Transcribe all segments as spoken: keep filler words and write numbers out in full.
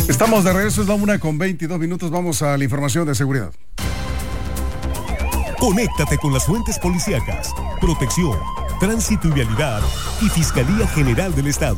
Estamos de regreso, es la una con veintidós minutos, vamos a la información de seguridad. Conéctate con las fuentes policíacas, protección, tránsito y vialidad y Fiscalía General del Estado.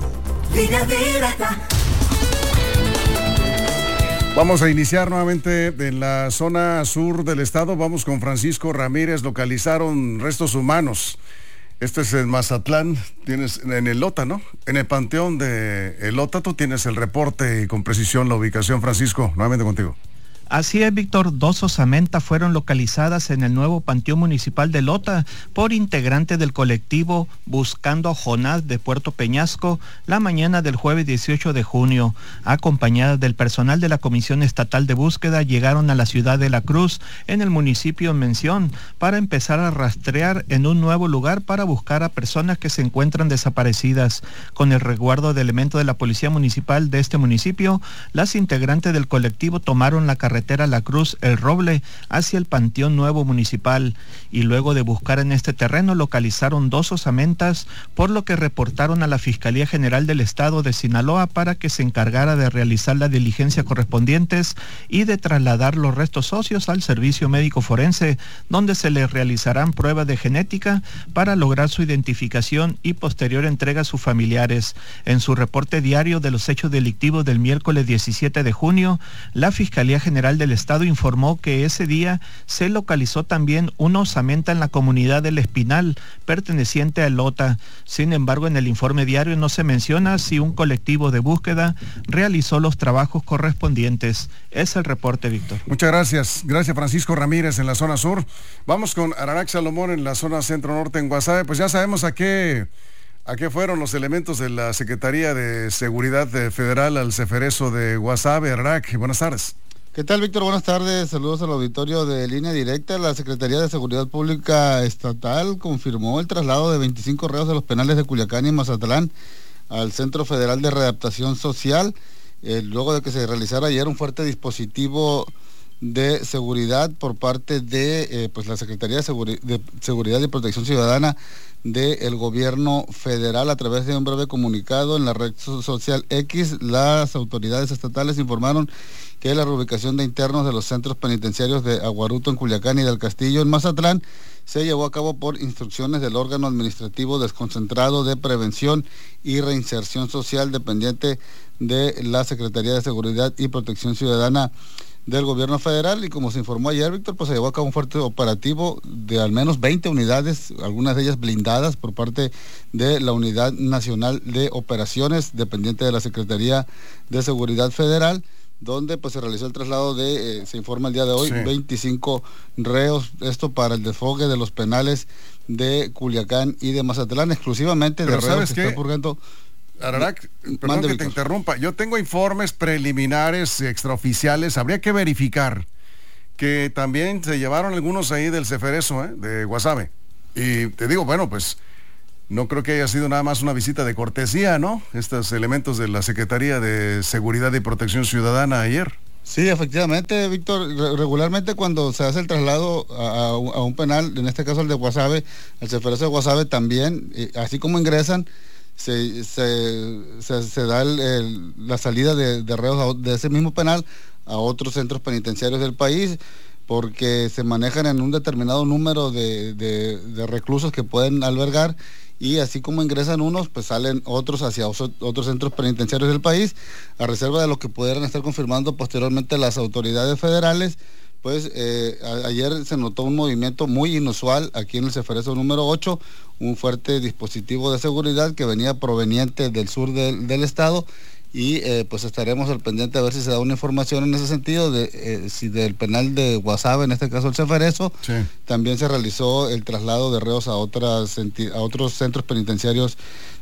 Vamos a iniciar nuevamente en la zona sur del estado. Vamos con Francisco Ramírez. Localizaron restos humanos. Este es en Mazatlán, tienes en el Lota, ¿no? En el panteón de el Lota, tú tienes el reporte y con precisión la ubicación. Francisco, nuevamente contigo. Así es, Víctor, dos osamentas fueron localizadas en el nuevo Panteón Municipal de Lota por integrantes del colectivo Buscando a Jonás de Puerto Peñasco la mañana del jueves dieciocho de junio. Acompañadas del personal de la Comisión Estatal de Búsqueda, llegaron a la ciudad de La Cruz, en el municipio en mención, para empezar a rastrear en un nuevo lugar para buscar a personas que se encuentran desaparecidas. Con el resguardo de elementos de la Policía Municipal de este municipio, las integrantes del colectivo tomaron la carretera carretera La Cruz El Roble hacia el Panteón Nuevo Municipal, y luego de buscar en este terreno localizaron dos osamentas, por lo que reportaron a la Fiscalía General del Estado de Sinaloa para que se encargara de realizar las diligencias correspondientes y de trasladar los restos óseos al Servicio Médico Forense, donde se les realizarán pruebas de genética para lograr su identificación y posterior entrega a sus familiares. En su reporte diario de los hechos delictivos del miércoles diecisiete de junio, la Fiscalía General del Estado informó que ese día se localizó también una osamenta en la comunidad del Espinal, perteneciente a Lota. Sin embargo, en el informe diario no se menciona si un colectivo de búsqueda realizó los trabajos correspondientes. Es el reporte, Víctor. Muchas gracias. Gracias, Francisco Ramírez, en la zona sur. Vamos con Ararac Salomón en la zona centro-norte, en Guasave. Pues ya sabemos a qué... ¿A qué fueron los elementos de la Secretaría de Seguridad Federal al Ceferezo de Guasave? Ararac, buenas tardes. ¿Qué tal, Víctor? Buenas tardes. Saludos al auditorio de Línea Directa. La Secretaría de Seguridad Pública Estatal confirmó el traslado de veinticinco reos de los penales de Culiacán y Mazatlán al Centro Federal de Readaptación Social, eh, luego de que se realizara ayer un fuerte dispositivo de seguridad por parte de eh, pues la Secretaría de, Seguri- de Seguridad y Protección Ciudadana del Gobierno Federal. A través de un breve comunicado en la red social X, las autoridades estatales informaron que la reubicación de internos de los centros penitenciarios de Aguaruto en Culiacán y del Castillo en Mazatlán se llevó a cabo por instrucciones del órgano administrativo desconcentrado de prevención y reinserción social dependiente de la Secretaría de Seguridad y Protección Ciudadana del Gobierno Federal. Y como se informó ayer, Víctor, pues se llevó a cabo un fuerte operativo de al menos veinte unidades, algunas de ellas blindadas por parte de la Unidad Nacional de Operaciones, dependiente de la Secretaría de Seguridad Federal, donde pues se realizó el traslado de, eh, se informa el día de hoy, sí. veinticinco reos, esto para el desfogue de los penales de Culiacán y de Mazatlán, exclusivamente Pero de reos que qué? están purgando. Ararac, perdón Mande, que Víctor. te interrumpa, yo tengo informes preliminares extraoficiales, habría que verificar que también se llevaron algunos ahí del Ceferezo, ¿eh? de Guasave, y te digo, bueno, pues no creo que haya sido nada más una visita de cortesía, ¿no? Estos elementos de la Secretaría de Seguridad y Protección Ciudadana ayer. Sí, efectivamente, Víctor, re- regularmente cuando se hace el traslado a, a un- a un penal, en este caso el de Guasave, el Ceferezo de Guasave también, eh, así como ingresan, se, se, se, se da el, el, la salida de, de reos a, de ese mismo penal a otros centros penitenciarios del país, porque se manejan en un determinado número de, de, de reclusos que pueden albergar, y así como ingresan unos, pues salen otros hacia os- otros centros penitenciarios del país, a reserva de lo que pudieran estar confirmando posteriormente las autoridades federales. Pues eh, a- ayer se notó un movimiento muy inusual aquí en el Ceferezo número ocho, un fuerte dispositivo de seguridad que venía proveniente del sur del, del estado, y eh, pues estaremos al pendiente a ver si se da una información en ese sentido, de eh, si del penal de Guasave, en este caso el Ceferezo, Sí. también se realizó el traslado de reos a, otras, enti- a otros centros penitenciarios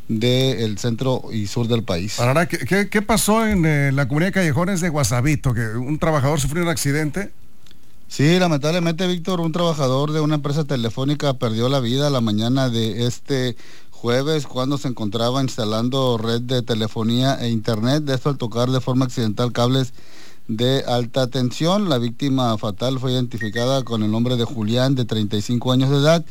del centro y sur del país. Ararac, ¿qué, qué, qué pasó en eh, la comunidad de Callejones de Guasavito? Que un trabajador sufrió un accidente. Sí, lamentablemente, Víctor, un trabajador de una empresa telefónica perdió la vida la mañana de este jueves cuando se encontraba instalando red de telefonía e internet, de esto al tocar de forma accidental cables de alta tensión. La víctima fatal fue identificada con el nombre de Julián, de treinta y cinco años de edad,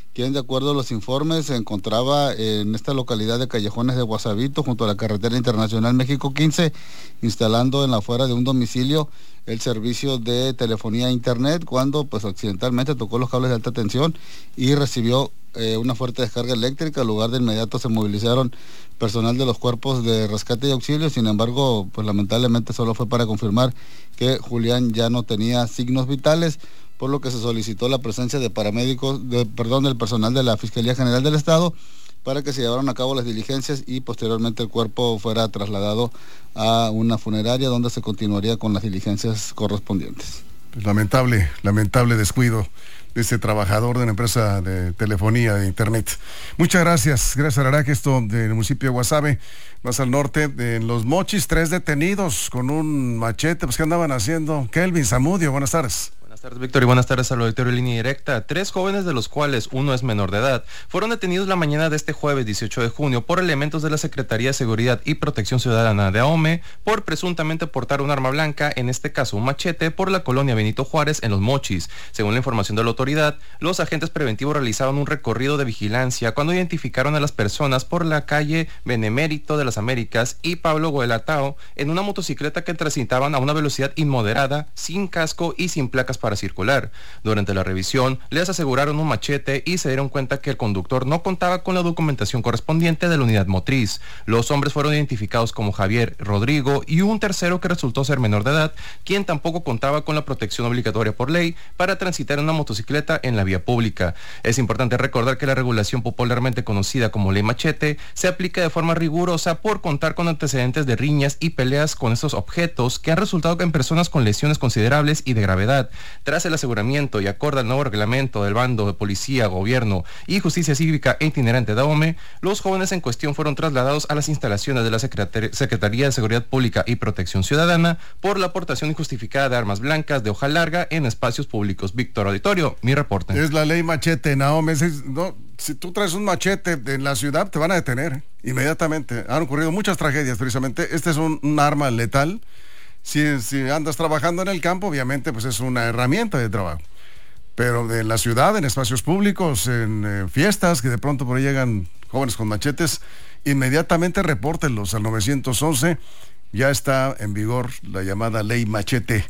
quien de acuerdo a los informes se encontraba en esta localidad de Callejones de Guasavito, junto a la carretera internacional México quince, instalando en la afuera de un domicilio el servicio de telefonía e internet, cuando pues accidentalmente tocó los cables de alta tensión y recibió eh, una fuerte descarga eléctrica. Al lugar de inmediato se movilizaron personal de los cuerpos de rescate y auxilio. Sin embargo, pues lamentablemente solo fue para confirmar que Julián ya no tenía signos vitales, por lo que se solicitó la presencia de paramédicos, de, perdón, del personal de la Fiscalía General del Estado para que se llevaran a cabo las diligencias y posteriormente el cuerpo fuera trasladado a una funeraria donde se continuaría con las diligencias correspondientes. Pues lamentable, lamentable descuido de este trabajador de una empresa de telefonía de internet. Muchas gracias, gracias Ararak. Esto del municipio de Guasave, más al norte, en Los Mochis, tres detenidos con un machete. Pues ¿qué andaban haciendo? Kelvin Zamudio, buenas tardes. Buenas tardes, Víctor, y buenas tardes al auditorio de Línea Directa. Tres jóvenes, de los cuales uno es menor de edad, fueron detenidos la mañana de este jueves dieciocho de junio por elementos de la Secretaría de Seguridad y Protección Ciudadana de AOME por presuntamente portar un arma blanca, en este caso un machete, por la colonia Benito Juárez en Los Mochis. Según la información de la autoridad, los agentes preventivos realizaron un recorrido de vigilancia cuando identificaron a las personas por la calle Benemérito de las Américas y Pablo Guelatao en una motocicleta que transitaban a una velocidad inmoderada, sin casco y sin placas para circular. Durante la revisión, les aseguraron un machete y se dieron cuenta que el conductor no contaba con la documentación correspondiente de la unidad motriz. Los hombres fueron identificados como Javier, Rodrigo y un tercero que resultó ser menor de edad, quien tampoco contaba con la protección obligatoria por ley para transitar en una motocicleta en la vía pública. Es importante recordar que la regulación popularmente conocida como Ley Machete se aplica de forma rigurosa por contar con antecedentes de riñas y peleas con estos objetos que han resultado en personas con lesiones considerables y de gravedad. Tras el aseguramiento y acorde al nuevo reglamento del bando de policía, gobierno y justicia cívica e itinerante de AOME, los jóvenes en cuestión fueron trasladados a las instalaciones de la Secretaría, Secretaría de Seguridad Pública y Protección Ciudadana por la aportación injustificada de armas blancas de hoja larga en espacios públicos. Víctor, auditorio, mi reporte. Es la ley machete, Naomi. Es, no, si tú traes un machete en la ciudad, te van a detener ¿eh? inmediatamente. Han ocurrido muchas tragedias, precisamente. Este es un, un arma letal. Si, si andas trabajando en el campo, obviamente pues es una herramienta de trabajo, pero en la ciudad, en espacios públicos, en eh, fiestas, que de pronto por ahí llegan jóvenes con machetes, inmediatamente repórtenlos al nueve once. Ya está en vigor la llamada Ley Machete.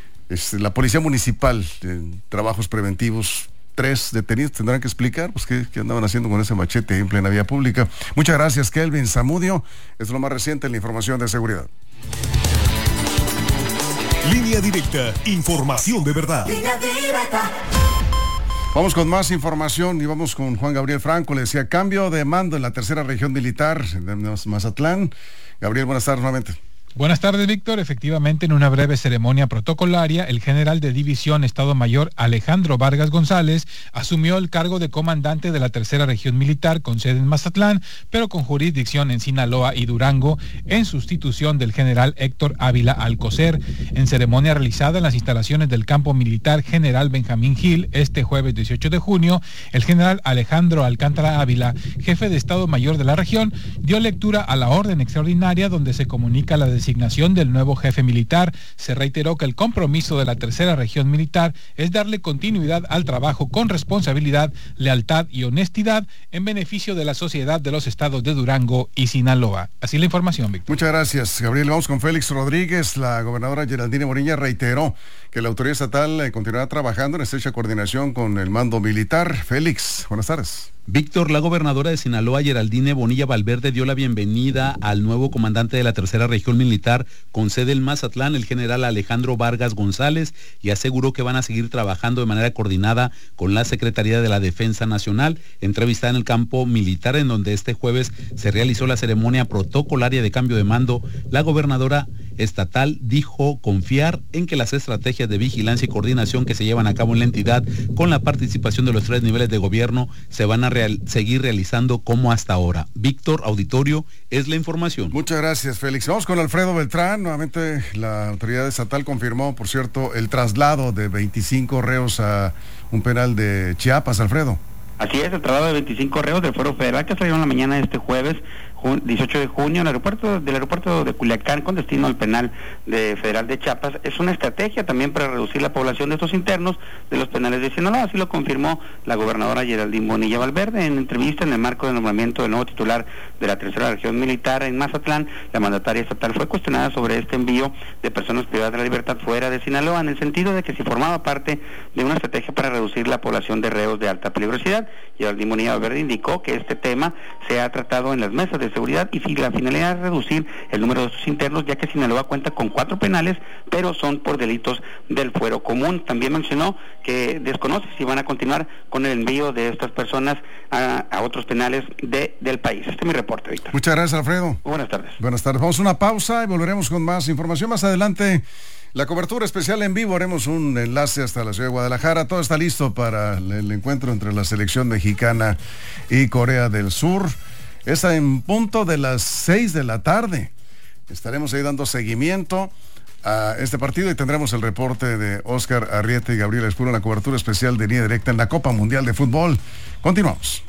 Es la Policía Municipal en trabajos preventivos. Tres detenidos tendrán que explicar pues qué, qué andaban haciendo con ese machete en plena vía pública. Muchas gracias, Kelvin Zamudio. Es lo más reciente en la información de seguridad. Línea Directa, información de verdad. Línea Directa. Vamos con más información y vamos con Juan Gabriel Franco. Le decía, cambio de mando en la tercera región militar de Mazatlán. Gabriel, buenas tardes nuevamente. Buenas tardes, Víctor. Efectivamente, en una breve ceremonia protocolaria, el general de división Estado Mayor Alejandro Vargas González asumió el cargo de comandante de la tercera región militar con sede en Mazatlán, pero con jurisdicción en Sinaloa y Durango, en sustitución del general Héctor Ávila Alcocer. En ceremonia realizada en las instalaciones del campo militar General Benjamín Gil, este jueves dieciocho de junio, el general Alejandro Alcántara Ávila, jefe de Estado Mayor de la región, dio lectura a la orden extraordinaria donde se comunica la designación del nuevo jefe militar. Se reiteró que el compromiso de la tercera región militar es darle continuidad al trabajo con responsabilidad, lealtad y honestidad en beneficio de la sociedad de los estados de Durango y Sinaloa. Así la información, Víctor. Muchas gracias, Gabriel. Vamos con Félix Rodríguez. La gobernadora Geraldine Moriña reiteró que la autoridad estatal eh, continuará trabajando en estrecha coordinación con el mando militar. Félix, buenas tardes. Víctor, la gobernadora de Sinaloa, Geraldine Bonilla Valverde, dio la bienvenida al nuevo comandante de la tercera región militar con sede en Mazatlán, el general Alejandro Vargas González, y aseguró que van a seguir trabajando de manera coordinada con la Secretaría de la Defensa Nacional. Entrevistada en el campo militar, en donde este jueves se realizó la ceremonia protocolaria de cambio de mando, la gobernadora estatal dijo confiar en que las estrategias de vigilancia y coordinación que se llevan a cabo en la entidad con la participación de los tres niveles de gobierno se van a real, seguir realizando como hasta ahora. Víctor, auditorio, es la información. Muchas gracias, Félix. Vamos con Alfredo Beltrán. Nuevamente la autoridad estatal confirmó, por cierto, el traslado de veinticinco reos a un penal de Chiapas. Alfredo. Así es, el traslado de veinticinco reos del Fuero Federal que salieron la mañana de este jueves dieciocho de junio, el aeropuerto del aeropuerto de Culiacán con destino al penal de Federal de Chiapas. Es una estrategia también para reducir la población de estos internos de los penales de Sinaloa, así lo confirmó la gobernadora Geraldine Bonilla Valverde en entrevista en el marco del nombramiento del nuevo titular de la tercera región militar en Mazatlán. La mandataria estatal fue cuestionada sobre este envío de personas privadas de la libertad fuera de Sinaloa, en el sentido de que si formaba parte de una estrategia para reducir la población de reos de alta peligrosidad. Geraldine Bonilla Valverde indicó que este tema se ha tratado en las mesas de seguridad y si la finalidad es reducir el número de estos internos, ya que Sinaloa cuenta con cuatro penales, pero son por delitos del fuero común. También mencionó que desconoce si van a continuar con el envío de estas personas a, a otros penales de, del país. Este es mi reporte, Víctor. Muchas gracias, Alfredo. Buenas tardes. Buenas tardes. Vamos a una pausa y volveremos con más información más adelante. La cobertura especial en vivo, haremos un enlace hasta la ciudad de Guadalajara. Todo está listo para el encuentro entre la selección mexicana y Corea del Sur. Está en punto de las seis de la tarde. Estaremos ahí dando seguimiento a este partido y tendremos el reporte de Oscar Arrieta y Gabriela Escuro en la cobertura especial de Línea Directa en la Copa Mundial de Fútbol. Continuamos.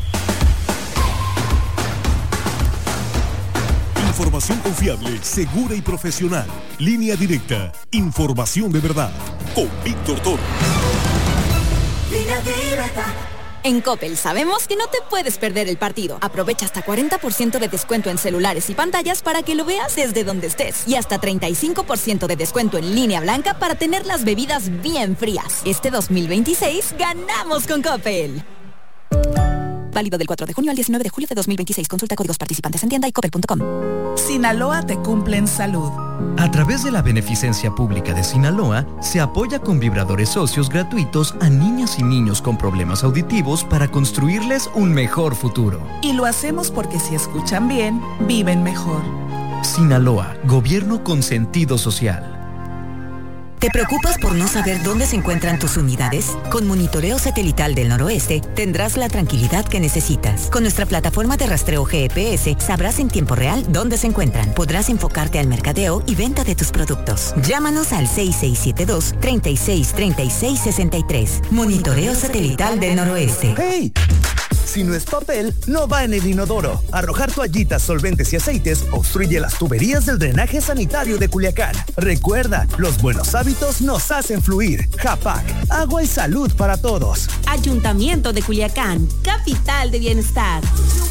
Información confiable, segura y profesional. Línea Directa. Información de verdad. Con Víctor Toro. Línea Directa. En Coppel sabemos que no te puedes perder el partido. Aprovecha hasta cuarenta por ciento de descuento en celulares y pantallas para que lo veas desde donde estés. Y hasta treinta y cinco por ciento de descuento en línea blanca para tener las bebidas bien frías. Este dos mil veintiséis ganamos con Coppel. Válido del cuatro de junio al diecinueve de julio de dos mil veintiséis. Consulta códigos participantes en tienda y coppel punto com. Sinaloa te cumple en salud. A través de la beneficencia pública de Sinaloa, se apoya con vibradores socios gratuitos a niñas y niños con problemas auditivos para construirles un mejor futuro. Y lo hacemos porque si escuchan bien, viven mejor. Sinaloa, gobierno con sentido social. ¿Te preocupas por no saber dónde se encuentran tus unidades? Con Monitoreo Satelital del Noroeste tendrás la tranquilidad que necesitas. Con nuestra plataforma de rastreo G P S sabrás en tiempo real dónde se encuentran. Podrás enfocarte al mercadeo y venta de tus productos. Llámanos al seis seis siete dos, tres seis tres seis seis tres. Monitoreo Satelital del Noroeste. ¡Hey! Si no es papel, no va en el inodoro. Arrojar toallitas, solventes y aceites obstruye las tuberías del drenaje sanitario de Culiacán. Recuerda, los buenos hábitos nos hacen fluir. Japac, agua y salud para todos. Ayuntamiento de Culiacán, capital de bienestar.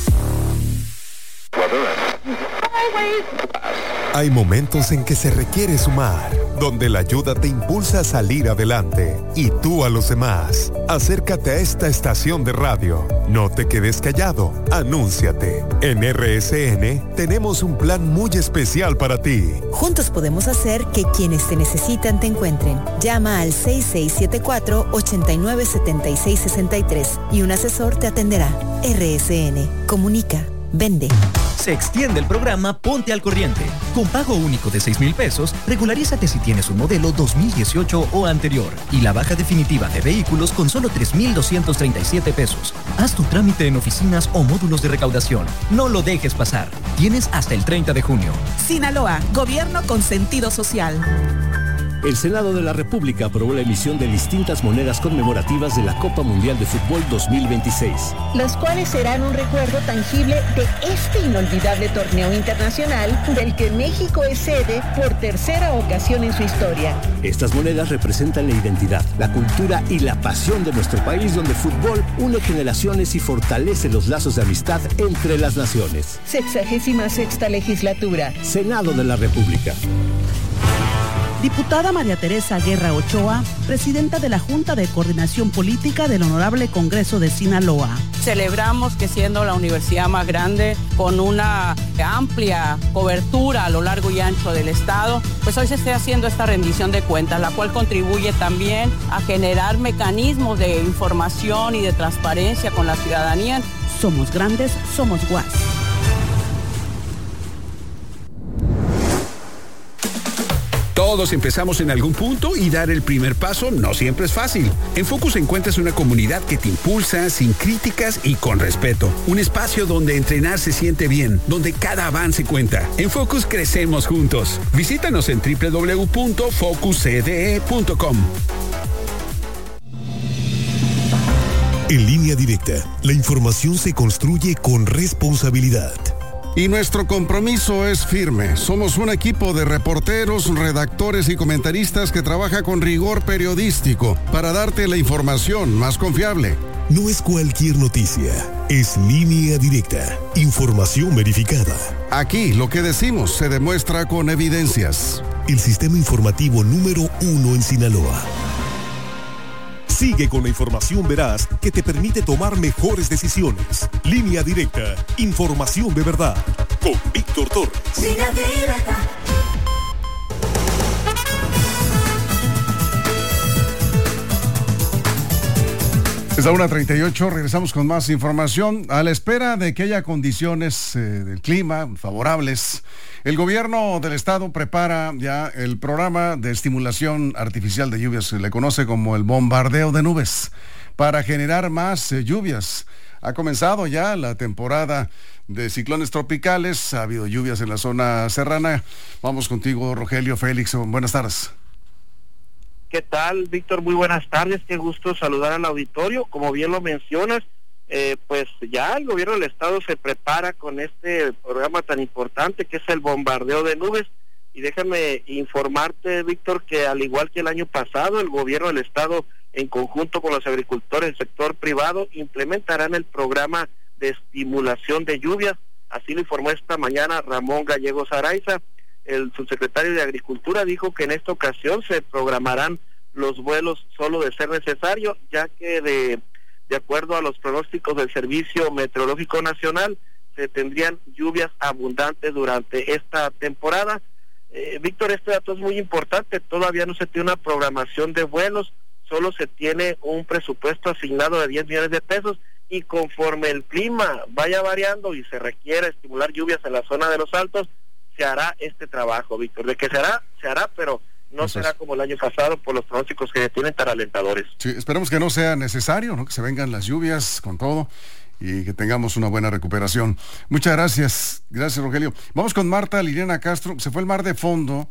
Hay momentos en que se requiere sumar, donde la ayuda te impulsa a salir adelante y tú a los demás. Acércate a esta estación de radio. No te quedes callado. Anúnciate. En R S N tenemos un plan muy especial para ti. Juntos podemos hacer que quienes te necesitan te encuentren. Llama al seis seis siete cuatro, ocho nueve siete seis seis tres y un asesor te atenderá. R S N. Comunica. Vende. Se extiende el programa Ponte al Corriente. Con pago único de seis mil pesos, regularízate si tienes un modelo dos mil dieciocho o anterior. Y la baja definitiva de vehículos con solo tres mil doscientos treinta y siete pesos. Haz tu trámite en oficinas o módulos de recaudación. No lo dejes pasar. Tienes hasta el treinta de junio. Sinaloa, gobierno con sentido social. El Senado de la República aprobó la emisión de distintas monedas conmemorativas de la Copa Mundial de Fútbol dos mil veintiséis. Los cuales serán un recuerdo tangible de este inolvidable torneo internacional del que México es sede por tercera ocasión en su historia. Estas monedas representan la identidad, la cultura y la pasión de nuestro país, donde el fútbol une generaciones y fortalece los lazos de amistad entre las naciones. Sexagésima sexta legislatura. Senado de la República. Diputada María Teresa Guerra Ochoa, presidenta de la Junta de Coordinación Política del Honorable Congreso de Sinaloa. Celebramos que siendo la universidad más grande, con una amplia cobertura a lo largo y ancho del estado, pues hoy se esté haciendo esta rendición de cuentas, la cual contribuye también a generar mecanismos de información y de transparencia con la ciudadanía. Somos grandes, somos G U A S. Todos empezamos en algún punto y dar el primer paso no siempre es fácil. En Focus encuentras una comunidad que te impulsa sin críticas y con respeto. Un espacio donde entrenar se siente bien, donde cada avance cuenta. En Focus crecemos juntos. Visítanos en doble u doble u doble u punto focus c d e punto com. En Línea Directa, la información se construye con responsabilidad. Y nuestro compromiso es firme. Somos un equipo de reporteros, redactores y comentaristas que trabaja con rigor periodístico para darte la información más confiable. No es cualquier noticia, es Línea Directa, información verificada. Aquí lo que decimos se demuestra con evidencias. El sistema informativo número uno en Sinaloa. Sigue con la información veraz que te permite tomar mejores decisiones. Línea Directa, información de verdad. Con Víctor Torres. Línea Directa. Es la una treinta y ocho, regresamos con más información. A la espera de que haya condiciones eh, del clima favorables, el gobierno del estado prepara ya el programa de estimulación artificial de lluvias, se le conoce como el bombardeo de nubes, para generar más eh, lluvias. Ha comenzado ya la temporada de ciclones tropicales, ha habido lluvias en la zona serrana. Vamos contigo, Rogelio Félix, buenas tardes. ¿Qué tal, Víctor? Muy buenas tardes, qué gusto saludar al auditorio. Como bien lo mencionas, eh, pues ya el gobierno del estado se prepara con este programa tan importante que es el bombardeo de nubes. Y déjame informarte, Víctor, que al igual que el año pasado, el gobierno del estado, en conjunto con los agricultores del sector privado, implementarán el programa de estimulación de lluvias. Así lo informó esta mañana Ramón Gallegos Araiza. El subsecretario de Agricultura dijo que en esta ocasión se programarán los vuelos solo de ser necesario, ya que de, de acuerdo a los pronósticos del Servicio Meteorológico Nacional, se tendrían lluvias abundantes durante esta temporada. Eh, Víctor, este dato es muy importante, todavía no se tiene una programación de vuelos, solo se tiene un presupuesto asignado de diez millones de pesos, y conforme el clima vaya variando y se requiere estimular lluvias en la zona de los Altos, se hará este trabajo, Víctor. De que se hará, se hará, pero no Entonces, será como el año pasado por los pronósticos que tienen tan alentadores. Sí, esperemos que no sea necesario, ¿no? Que se vengan las lluvias con todo y que tengamos una buena recuperación. Muchas gracias, gracias, Rogelio. Vamos con Marta Liliana Castro. Se fue el mar de fondo.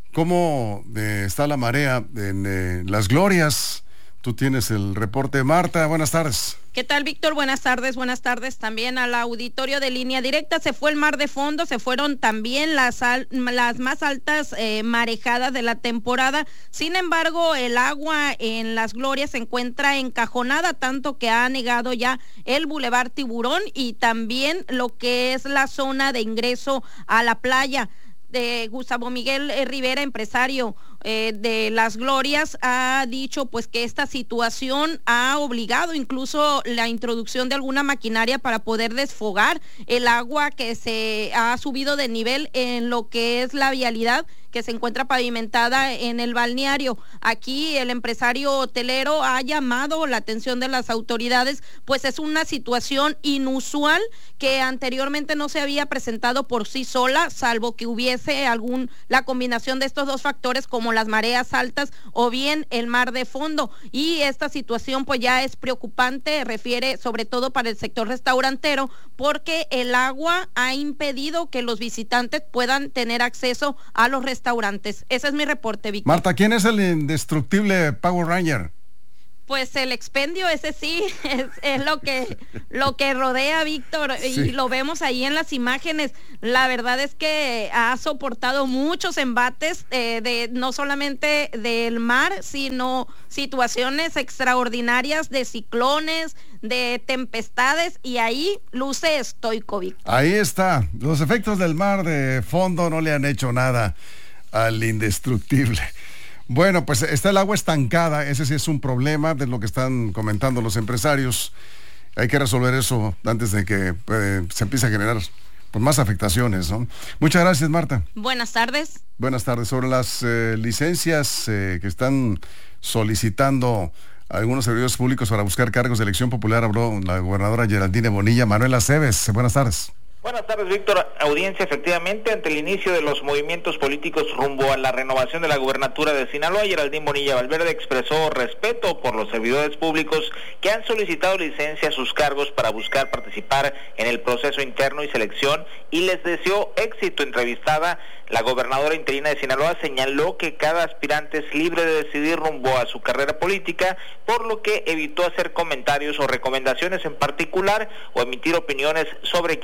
¿Cómo eh, está la marea en eh, Las Glorias? Tú tienes el reporte, Marta. Buenas tardes. ¿Qué tal, Víctor? Buenas tardes, buenas tardes también al auditorio de Línea Directa. Se fue el mar de fondo, se fueron también las, al, las más altas eh, marejadas de la temporada. Sin embargo, el agua en Las Glorias se encuentra encajonada, tanto que ha negado ya el Boulevard Tiburón y también lo que es la zona de ingreso a la playa. De Gustavo Miguel eh, Rivera, empresario eh, de Las Glorias, ha dicho pues que esta situación ha obligado incluso la introducción de alguna maquinaria para poder desfogar el agua que se ha subido de nivel en lo que es la vialidad que se encuentra pavimentada en el balneario. Aquí el empresario hotelero ha llamado la atención de las autoridades, pues es una situación inusual que anteriormente no se había presentado por sí sola, salvo que hubiese algún la combinación de estos dos factores como las mareas altas o bien el mar de fondo. Y esta situación pues ya es preocupante, refiere sobre todo para el sector restaurantero, porque el agua ha impedido que los visitantes puedan tener acceso a los restaurantes. restaurantes. Ese es mi reporte, Víctor. Marta, ¿quién es el indestructible Power Ranger? Pues el expendio, ese sí, es, es lo que lo que rodea, Víctor, sí. Y lo vemos ahí en las imágenes. La verdad es que ha soportado muchos embates, eh, de no solamente del mar, sino situaciones extraordinarias de ciclones, de tempestades, y ahí luce estoico, Víctor. Ahí está, los efectos del mar de fondo no le han hecho nada al indestructible. Bueno, pues está el agua estancada, ese sí es un problema de lo que están comentando los empresarios. Hay que resolver eso antes de que eh, se empiece a generar pues, más afectaciones, ¿no? Muchas gracias, Marta. Buenas tardes. Buenas tardes. Sobre las eh, licencias eh, que están solicitando algunos servidores públicos para buscar cargos de elección popular, habló la gobernadora Geraldine Bonilla. Manuel Aceves, buenas tardes. Buenas tardes, Víctor. Audiencia, efectivamente, ante el inicio de los movimientos políticos rumbo a la renovación de la gubernatura de Sinaloa, Geraldine Bonilla Valverde expresó respeto por los servidores públicos que han solicitado licencia a sus cargos para buscar participar en el proceso interno y selección, y les deseó éxito. Entrevistada, la gobernadora interina de Sinaloa señaló que cada aspirante es libre de decidir rumbo a su carrera política, por lo que evitó hacer comentarios o recomendaciones en particular o emitir opiniones sobre quienes buscan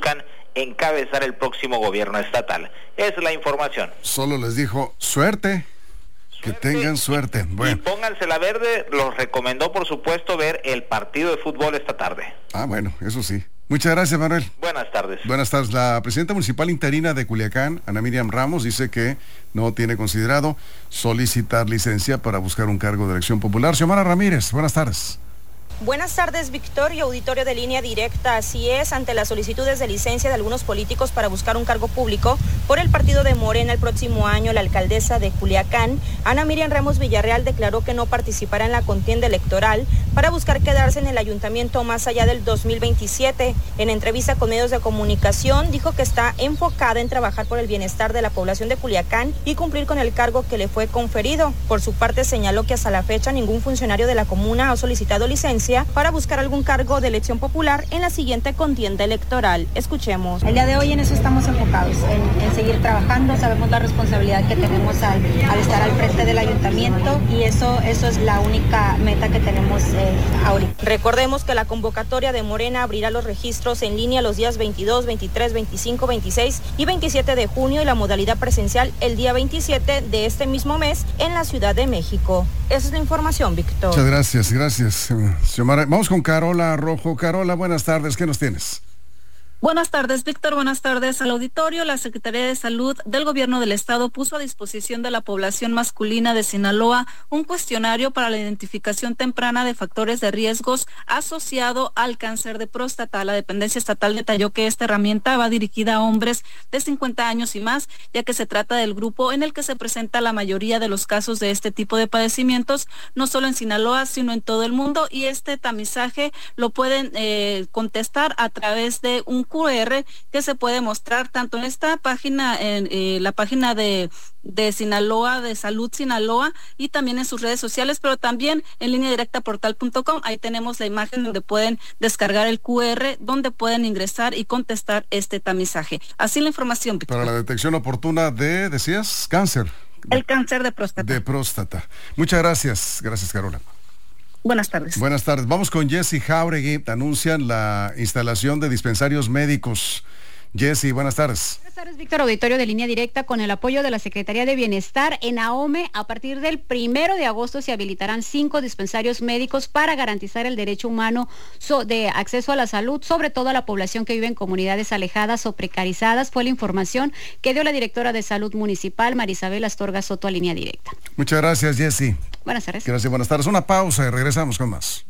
buscan encabezar el próximo gobierno estatal. Esa es la información. Solo les dijo suerte. Que tengan suerte. Bueno. Y pónganse la verde, los recomendó por supuesto ver el partido de fútbol esta tarde. Ah, bueno, eso sí. Muchas gracias, Manuel. Buenas tardes. Buenas tardes. La presidenta municipal interina de Culiacán, Ana Miriam Ramos, dice que no tiene considerado solicitar licencia para buscar un cargo de elección popular. Xiomara Ramírez, buenas tardes. Buenas tardes, Víctor y auditorio de Línea Directa. Así es, ante las solicitudes de licencia de algunos políticos para buscar un cargo público por el partido de Morena el próximo año, la alcaldesa de Culiacán, Ana Miriam Ramos Villarreal, declaró que no participará en la contienda electoral para buscar quedarse en el ayuntamiento más allá del dos mil veintisiete. En entrevista con medios de comunicación, dijo que está enfocada en trabajar por el bienestar de la población de Culiacán y cumplir con el cargo que le fue conferido. Por su parte, señaló que hasta la fecha ningún funcionario de la comuna ha solicitado licencia para buscar algún cargo de elección popular en la siguiente contienda electoral. Escuchemos. El día de hoy en eso estamos enfocados, en, en seguir trabajando. Sabemos la responsabilidad que tenemos al, al estar al frente del ayuntamiento y eso, eso es la única meta que tenemos eh, ahorita. Recordemos que la convocatoria de Morena abrirá los registros en línea los días veintidós, veintitrés, veinticinco, veintiséis y veintisiete de junio y la modalidad presencial el día veintisiete de este mismo mes en la Ciudad de México. Esa es la información, Víctor. Muchas gracias, gracias. Xiomara. Vamos con Carola Rojo. Carola, buenas tardes. ¿Qué nos tienes? Buenas tardes, Víctor. Buenas tardes al auditorio. La Secretaría de Salud del Gobierno del Estado puso a disposición de la población masculina de Sinaloa un cuestionario para la identificación temprana de factores de riesgos asociado al cáncer de próstata. La dependencia estatal detalló que esta herramienta va dirigida a hombres de cincuenta años y más, ya que se trata del grupo en el que se presenta la mayoría de los casos de este tipo de padecimientos, no solo en Sinaloa, sino en todo el mundo. Y este tamizaje lo pueden eh, contestar a través de un Q R que se puede mostrar tanto en esta página, en eh, la página de, de Sinaloa, de Salud Sinaloa, y también en sus redes sociales, pero también en línea directa portal punto com. Ahí tenemos la imagen donde pueden descargar el Q R, donde pueden ingresar y contestar este tamizaje. Así la información, Víctor. Para la detección oportuna de, decías, cáncer. El cáncer de próstata. De próstata. Muchas gracias. Gracias, Carola. Buenas tardes. Buenas tardes. Vamos con Jessy Jauregui. Anuncian la instalación de dispensarios médicos. Jessy, buenas tardes. Buenas tardes, Víctor, auditorio de Línea Directa. Con el apoyo de la Secretaría de Bienestar en AOME, a partir del primero de agosto se habilitarán cinco dispensarios médicos para garantizar el derecho humano de acceso a la salud, sobre todo a la población que vive en comunidades alejadas o precarizadas. Fue la información que dio la directora de Salud Municipal, Marisabel Astorga Soto, a Línea Directa. Muchas gracias, Jessy. Buenas tardes. Gracias, buenas tardes. Una pausa y regresamos con más.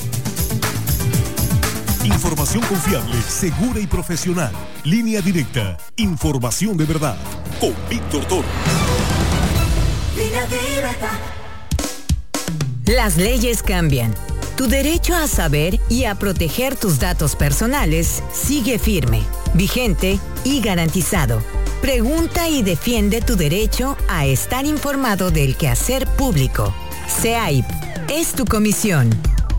Información confiable, segura y profesional. Línea Directa. Información de verdad. Con Víctor Toro. Línea Directa. Las leyes cambian. Tu derecho a saber y a proteger tus datos personales sigue firme, vigente y garantizado. Pregunta y defiende tu derecho a estar informado del quehacer público. C A I P es tu comisión.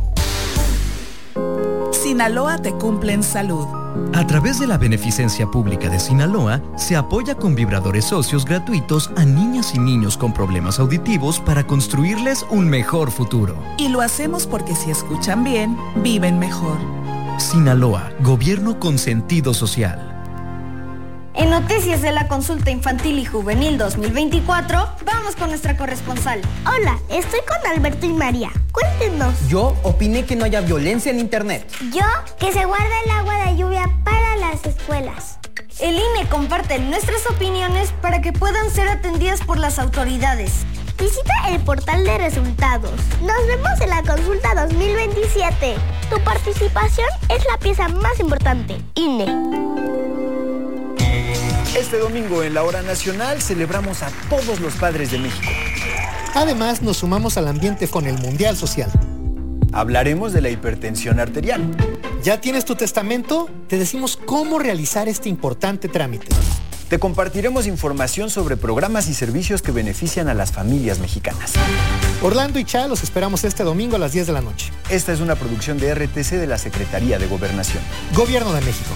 Sinaloa te cumple en salud. A través de la beneficencia pública de Sinaloa, se apoya con vibradores socios gratuitos a niñas y niños con problemas auditivos para construirles un mejor futuro. Y lo hacemos porque si escuchan bien, viven mejor. Sinaloa, gobierno con sentido social. En noticias de la consulta infantil y juvenil dos mil veinticuatro, vamos con nuestra corresponsal. Hola, estoy con Alberto y María. Cuéntenos. Yo opiné que no haya violencia en internet. Yo, que se guarda el agua de lluvia para las escuelas. El I N E comparte nuestras opiniones para que puedan ser atendidas por las autoridades. Visita el portal de resultados. Nos vemos en la consulta dos mil veintisiete. Tu participación es la pieza más importante. I N E. Este domingo en la Hora Nacional celebramos a todos los padres de México. Además, nos sumamos al ambiente con el Mundial Social. Hablaremos de la hipertensión arterial. ¿Ya tienes tu testamento? Te decimos cómo realizar este importante trámite. Te compartiremos información sobre programas y servicios que benefician a las familias mexicanas. Orlando y Cha los esperamos este domingo a las diez de la noche. Esta es una producción de R T C de la Secretaría de Gobernación. Gobierno de México.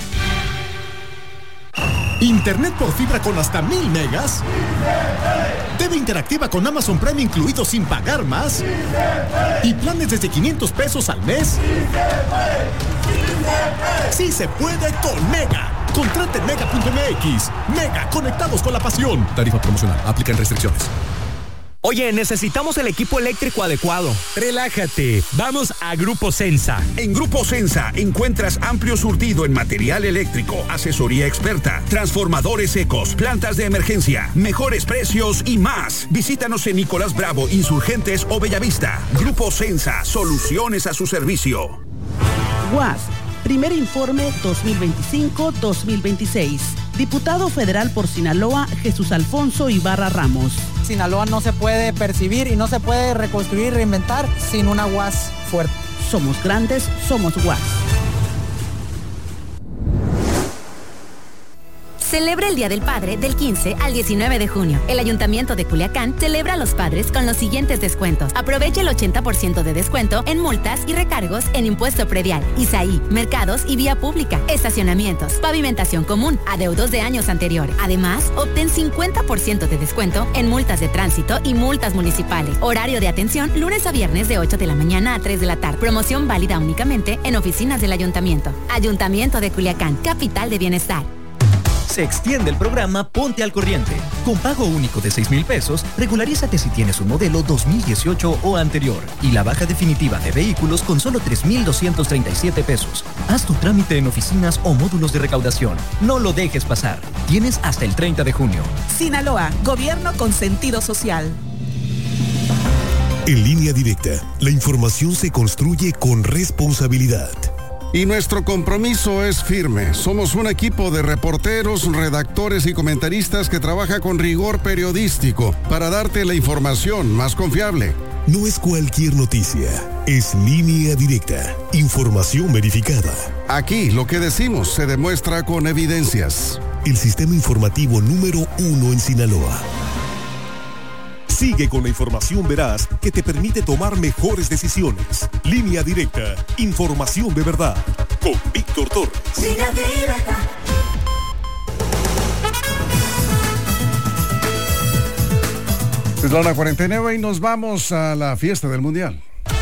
Internet por fibra con hasta mil megas. T V interactiva con Amazon Prime incluido sin pagar más. Y planes desde quinientos pesos al mes. Sí se puede con Mega. Contrate mega punto m x. Mega, conectados con la pasión. Tarifa promocional. Aplican restricciones. Oye, necesitamos el equipo eléctrico adecuado. Relájate, vamos a Grupo Sensa. En Grupo Sensa encuentras amplio surtido en material eléctrico, asesoría experta, transformadores secos, plantas de emergencia, mejores precios y más. Visítanos en Nicolás Bravo, Insurgentes o Bellavista. Grupo Sensa, soluciones a su servicio. U A S, primer informe dos mil veinticinco dos mil veintiséis. Diputado federal por Sinaloa, Jesús Alfonso Ibarra Ramos. Sinaloa no se puede percibir y no se puede reconstruir, reinventar sin una U A S fuerte. Somos grandes, somos U A S. Celebra el Día del Padre del quince al diecinueve de junio. El Ayuntamiento de Culiacán celebra a los padres con los siguientes descuentos. Aprovecha el ochenta por ciento de descuento en multas y recargos en impuesto predial, I S A I, mercados y vía pública, estacionamientos, pavimentación común, adeudos de años anteriores. Además, obtén cincuenta por ciento de descuento en multas de tránsito y multas municipales. Horario de atención lunes a viernes de ocho de la mañana a tres de la tarde. Promoción válida únicamente en oficinas del Ayuntamiento. Ayuntamiento de Culiacán, capital de bienestar. Se extiende el programa Ponte al Corriente. Con pago único de seis mil pesos, regularízate si tienes un modelo dos mil dieciocho o anterior. Y la baja definitiva de vehículos con solo tres mil doscientos treinta y siete pesos. Haz tu trámite en oficinas o módulos de recaudación. No lo dejes pasar. Tienes hasta el treinta de junio. Sinaloa, gobierno con sentido social. En Línea Directa, la información se construye con responsabilidad. Y nuestro compromiso es firme. Somos un equipo de reporteros, redactores y comentaristas que trabaja con rigor periodístico para darte la información más confiable. No es cualquier noticia, es Línea Directa, información verificada. Aquí lo que decimos se demuestra con evidencias. El sistema informativo número uno en Sinaloa. Sigue con la información veraz que te permite tomar mejores decisiones. Línea Directa, información de verdad. Con Víctor Torres. Línea Directa. Es la una cuarenta y nueve y nos vamos a la fiesta del Mundial.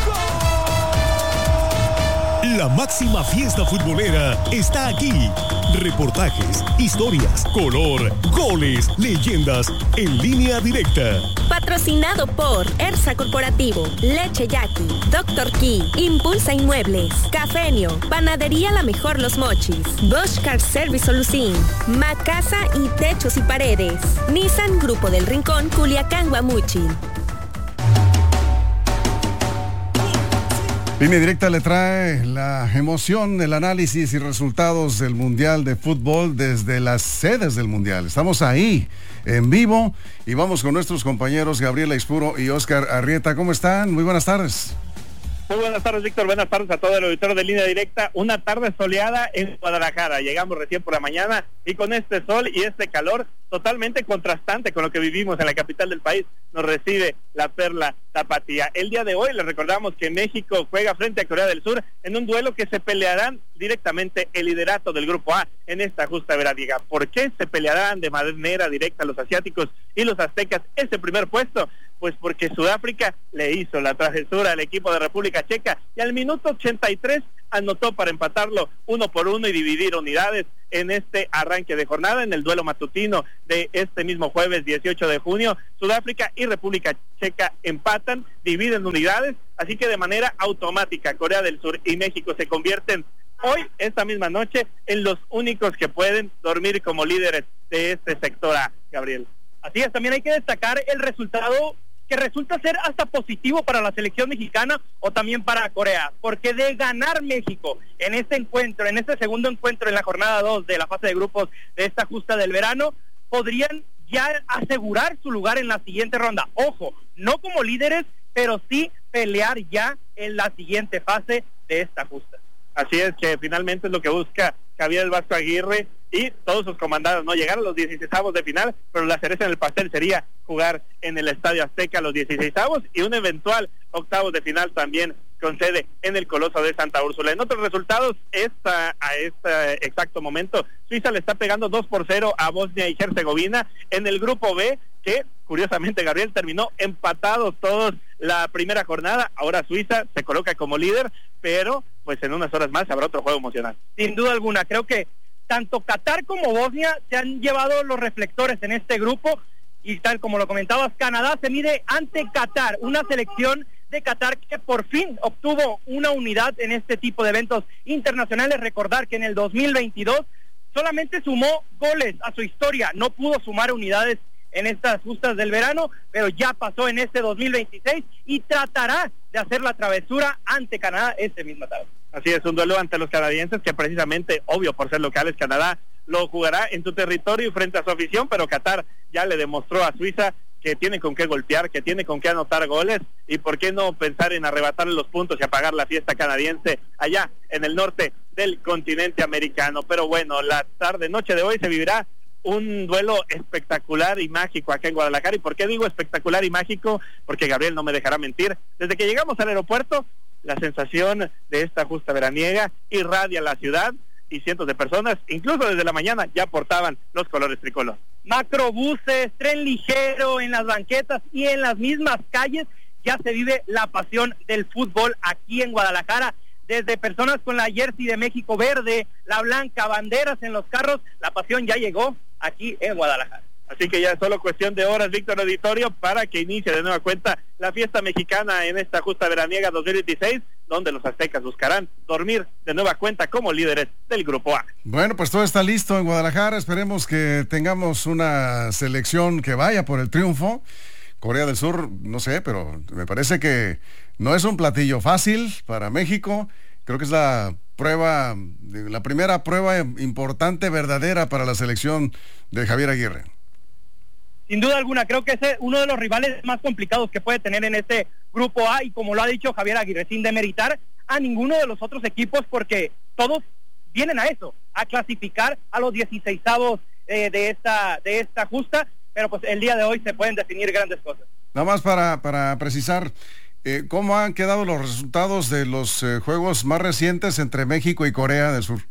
La máxima fiesta futbolera está aquí. Reportajes, historias, color, goles, leyendas en Línea Directa. Patrocinado por Ersa Corporativo, Leche Yaqui, Doctor Key, Impulsa Inmuebles, Cafenio, Panadería La Mejor Los Mochis, Bosch Car Service Solucín, Macasa y Techos y Paredes, Nissan Grupo del Rincón, Culiacán, Guamuchil. Línea Directa le trae la emoción, el análisis y resultados del Mundial de Fútbol desde las sedes del Mundial. Estamos ahí, en vivo, y vamos con nuestros compañeros Gabriela Ispuro y Oscar Arrieta. ¿Cómo están? Muy buenas tardes. Muy buenas tardes, Víctor. Buenas tardes a todo el auditorio de Línea Directa. Una tarde soleada en Guadalajara. Llegamos recién por la mañana y con este sol y este calor totalmente contrastante con lo que vivimos en la capital del país, nos recibe la Perla Tapatía. El día de hoy les recordamos que México juega frente a Corea del Sur en un duelo que se pelearán directamente el liderato del Grupo A en esta justa veraniega. ¿Por qué se pelearán de manera directa los asiáticos y los aztecas ese primer puesto? Pues porque Sudáfrica le hizo la travesura al equipo de República Checa y al minuto ochenta y tres anotó para empatarlo uno por uno y dividir unidades en este arranque de jornada, en el duelo matutino de este mismo jueves dieciocho de junio. Sudáfrica y República Checa empatan, dividen unidades, así que de manera automática Corea del Sur y México se convierten hoy, esta misma noche, en los únicos que pueden dormir como líderes de este sector A, Gabriel. Así es, también hay que destacar el resultado que resulta ser hasta positivo para la selección mexicana o también para Corea, porque de ganar México en este encuentro, en este segundo encuentro en la jornada dos de la fase de grupos de esta justa del verano, podrían ya asegurar su lugar en la siguiente ronda. Ojo, no como líderes, pero sí pelear ya en la siguiente fase de esta justa. Así es, que finalmente es lo que busca Javier El Vasco Aguirre y todos sus comandados, no llegar a los dieciseisavos de final, pero la cereza en el pastel sería jugar en el Estadio Azteca los dieciseisavos y un eventual octavos de final también con sede en el Coloso de Santa Úrsula. En otros resultados, esta, a este exacto momento, Suiza le está pegando dos por cero a Bosnia y Herzegovina en el grupo B, que curiosamente, Gabriel, terminó empatados todos la primera jornada. Ahora Suiza se coloca como líder, pero pues en unas horas más habrá otro juego emocionante. Sin duda alguna, creo que tanto Qatar como Bosnia se han llevado los reflectores en este grupo, y tal como lo comentabas, Canadá se mide ante Qatar, una selección de Qatar que por fin obtuvo una unidad en este tipo de eventos internacionales. Recordar que en el dos mil veintidós solamente sumó goles a su historia, no pudo sumar unidades en estas justas del verano, pero ya pasó en este dos mil veintiséis y tratará de hacer la travesura ante Canadá este mismo tarde. Así es, un duelo ante los canadienses que precisamente, obvio por ser locales, Canadá lo jugará en su territorio y frente a su afición, pero Qatar ya le demostró a Suiza que tiene con qué golpear, que tiene con qué anotar goles, y por qué no pensar en arrebatarle los puntos y apagar la fiesta canadiense allá en el norte del continente americano. Pero bueno, la tarde, noche de hoy se vivirá un duelo espectacular y mágico acá en Guadalajara. ¿Y por qué digo espectacular y mágico? Porque Gabriel no me dejará mentir. Desde que llegamos al aeropuerto, la sensación de esta justa veraniega irradia la ciudad, y cientos de personas, incluso desde la mañana, ya portaban los colores tricolor. Macrobuses, tren ligero en las banquetas y en las mismas calles ya se vive la pasión del fútbol aquí en Guadalajara. Desde personas con la jersey de México verde, la blanca, banderas en los carros, la pasión ya llegó aquí en Guadalajara. Así que ya es solo cuestión de horas, Víctor Auditorio, para que inicie de nueva cuenta la fiesta mexicana en esta justa veraniega dos mil veintiséis, donde los aztecas buscarán dormir de nueva cuenta como líderes del Grupo A. Bueno, pues todo está listo en Guadalajara. Esperemos que tengamos una selección que vaya por el triunfo. Corea del Sur, no sé, pero me parece que no es un platillo fácil para México. Creo que es la prueba, la primera prueba importante, verdadera para la selección de Javier Aguirre. Sin duda alguna, creo que es uno de los rivales más complicados que puede tener en este Grupo A, y como lo ha dicho Javier Aguirre, sin demeritar a ninguno de los otros equipos, porque todos vienen a eso, a clasificar a los dieciseisavos eh, de esta de esta justa, pero pues el día de hoy se pueden definir grandes cosas. Nada más para, para precisar, eh, ¿cómo han quedado los resultados de los eh, juegos más recientes entre México y Corea del Sur?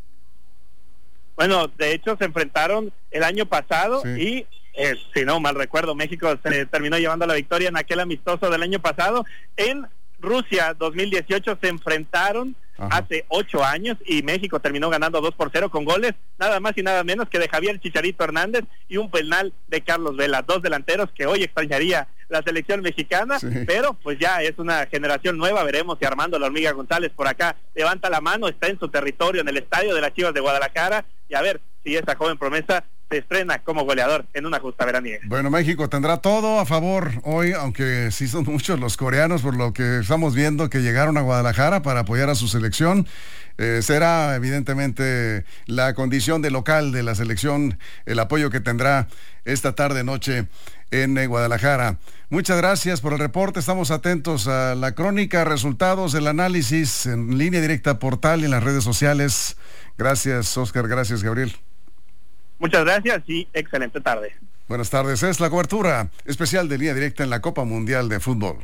Bueno, de hecho se enfrentaron el año pasado, sí. y Eh, si no mal recuerdo, México se terminó llevando la victoria en aquel amistoso del año pasado. En Rusia dos mil dieciocho se enfrentaron Ajá. hace ocho años y México terminó ganando dos por cero con goles nada más y nada menos que de Javier Chicharito Hernández y un penal de Carlos Vela, dos delanteros que hoy extrañaría la selección mexicana, sí. pero pues ya es una generación nueva. Veremos si Armando La Hormiga González por acá levanta la mano, está en su territorio, en el estadio de las Chivas de Guadalajara, y a ver si esa joven promesa se estrena como goleador en una justa veraniega. Bueno, México tendrá todo a favor hoy, aunque sí son muchos los coreanos, por lo que estamos viendo, que llegaron a Guadalajara para apoyar a su selección. Eh, será evidentemente la condición de local de la selección, el apoyo que tendrá esta tarde noche en eh, Guadalajara. Muchas gracias por el reporte, estamos atentos a la crónica, resultados, el análisis en Línea Directa Portal y en las redes sociales. Gracias, Oscar, gracias, Gabriel. Muchas gracias y excelente tarde. Buenas tardes, es la cobertura especial de Línea Directa en la Copa Mundial de Fútbol.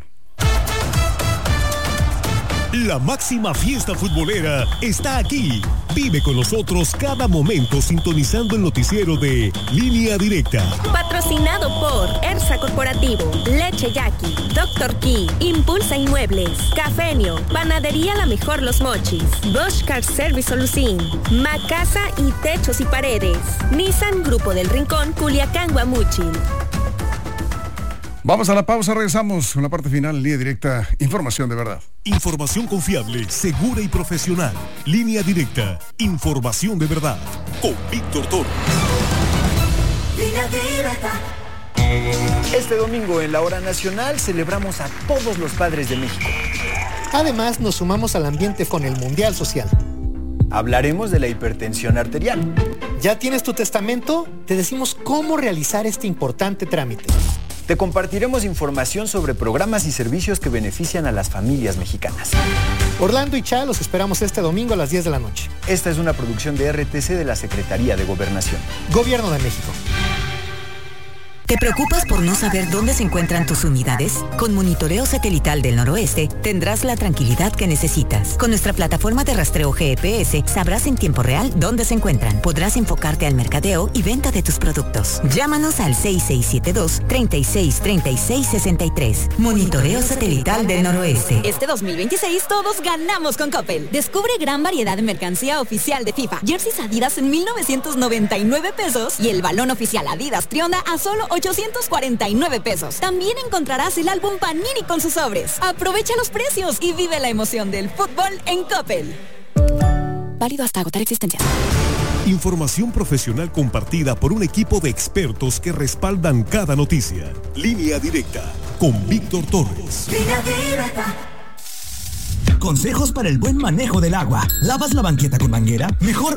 La máxima fiesta futbolera está aquí. Vive con nosotros cada momento sintonizando el noticiero de Línea Directa. Patrocinado por Ersa Corporativo, Leche Yaqui, Doctor Key, Impulsa Inmuebles, Cafenio, Panadería La Mejor Los Mochis, Bosch Car Service Solucín, Macasa y Techos y Paredes, Nissan Grupo del Rincón, Culiacán, Guamuchil. Vamos a la pausa, regresamos con la parte final, Línea Directa, información de verdad. Información confiable, segura y profesional. Línea Directa, información de verdad. Con Víctor Torres. Línea Directa. Este domingo en la Hora Nacional celebramos a todos los padres de México. Además, nos sumamos al ambiente con el Mundial Social. Hablaremos de la hipertensión arterial. ¿Ya tienes tu testamento? Te decimos cómo realizar este importante trámite. Te compartiremos información sobre programas y servicios que benefician a las familias mexicanas. Orlando y Cha los esperamos este domingo a las diez de la noche. Esta es una producción de R T C de la Secretaría de Gobernación. Gobierno de México. ¿Te preocupas por no saber dónde se encuentran tus unidades? Con Monitoreo Satelital del Noroeste tendrás la tranquilidad que necesitas. Con nuestra plataforma de rastreo G P S sabrás en tiempo real dónde se encuentran. Podrás enfocarte al mercadeo y venta de tus productos. Llámanos al seis seis siete dos, treinta y seis, treinta y seis, sesenta y tres. Monitoreo Satelital del Noroeste. Este dos mil veintiséis todos ganamos con Coppel. Descubre gran variedad de mercancía oficial de FIFA. Jerseys Adidas en mil novecientos noventa y nueve pesos y el balón oficial Adidas Trionda a solo ochocientos cuarenta y nueve pesos. También encontrarás el álbum Panini con sus sobres. Aprovecha los precios y vive la emoción del fútbol en Coppel. Válido hasta agotar existencias. Información profesional compartida por un equipo de expertos que respaldan cada noticia. Línea Directa con Víctor Torres. Línea Directa. Consejos para el buen manejo del agua. ¿Lavas la banqueta con manguera? Mejor